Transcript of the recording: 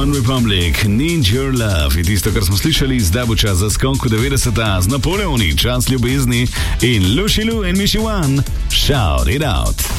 One Republic, Need Your Love. In tisto, kar smo slišali, zdaj bo čas za skok v 90-ta z Napoleoni, Čas ljubezni in Lucy Liu in Mishi One, Shout It Out.